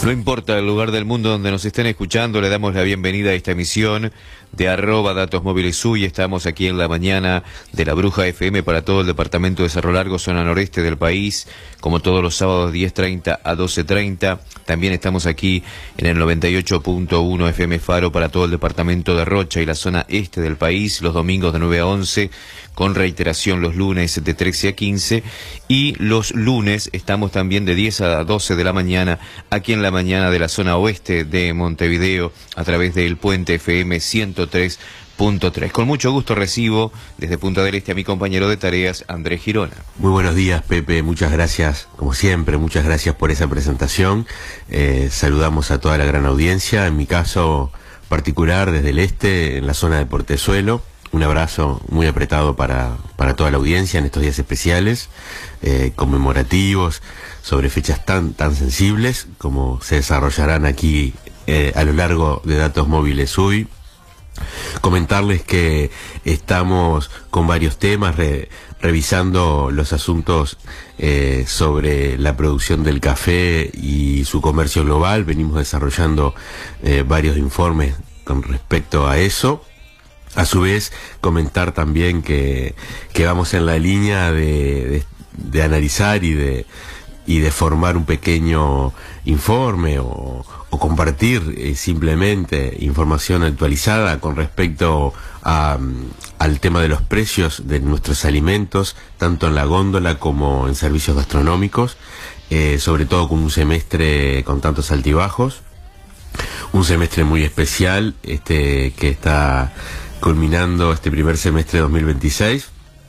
No importa el lugar del mundo donde nos estén escuchando, le damos la bienvenida a esta emisión de @DatosMóvilesUy. Estamos aquí en la mañana de La Bruja FM para todo el departamento de Cerro Largo, zona noreste del país, como todos los sábados 10:30 a 12:30. También estamos aquí en el 98.1 FM Faro para todo el departamento de Rocha y la zona este del país, los domingos de 9 a 11, con reiteración los lunes de 13 a 15, y los lunes estamos también de 10 a 12 de la mañana aquí en la mañana de la zona oeste de Montevideo a través del Puente FM 103.3. Con mucho gusto recibo desde Punta del Este a mi compañero de tareas, Andrés Girona. Muy buenos días, Pepe, muchas gracias, como siempre, muchas gracias por esa presentación. Saludamos a toda la gran audiencia, en mi caso particular desde el este, en la zona de Portezuelo. Un abrazo muy apretado para toda la audiencia en estos días especiales, conmemorativos, sobre fechas tan sensibles como se desarrollarán aquí a lo largo de Datos Móviles Uy. Comentarles que estamos con varios temas, revisando los asuntos sobre la producción del café y su comercio global. Venimos desarrollando varios informes con respecto a eso. A su vez, comentar también que vamos en la línea de analizar y de formar un pequeño informe o compartir simplemente información actualizada con respecto al tema de los precios de nuestros alimentos, tanto en la góndola como en servicios gastronómicos, sobre todo con un semestre con tantos altibajos, un semestre muy especial que está culminando este primer semestre de 2026,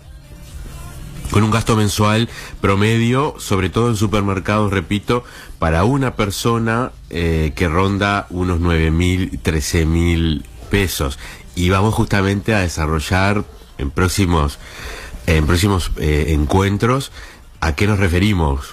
con un gasto mensual promedio, sobre todo en supermercados, repito, para una persona que ronda unos 9.000, 13.000 pesos. Y vamos justamente a desarrollar en próximos encuentros a qué nos referimos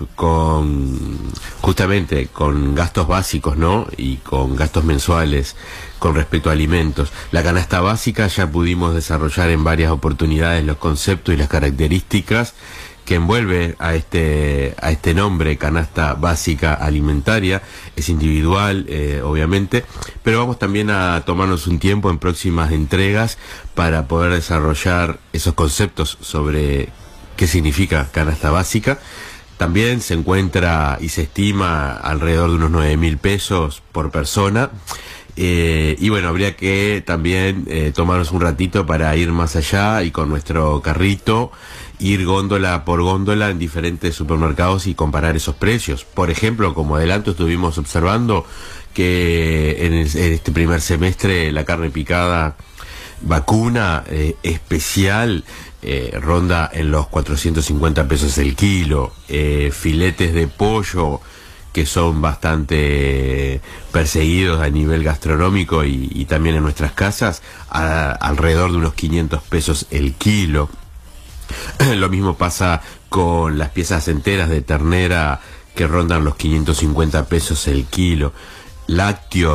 justamente con gastos básicos, ¿no? Y con gastos mensuales con respecto a alimentos. La canasta básica ya pudimos desarrollar en varias oportunidades los conceptos y las características que envuelve a este nombre, canasta básica alimentaria. Es individual, obviamente, pero vamos también a tomarnos un tiempo en próximas entregas para poder desarrollar esos conceptos sobre qué significa canasta básica. También se encuentra y se estima alrededor de unos 9.000 pesos por persona. Y bueno, habría que también tomarnos un ratito para ir más allá y con nuestro carrito ir góndola por góndola en diferentes supermercados y comparar esos precios. Por ejemplo, como adelanto, estuvimos observando que en este primer semestre la carne picada vacuna especial ronda en los 450 pesos el kilo. Filetes de pollo que son bastante perseguidos a nivel gastronómico y también en nuestras casas, alrededor de unos 500 pesos el kilo. Lo mismo pasa con las piezas enteras de ternera que rondan los 550 pesos el kilo. Lácteos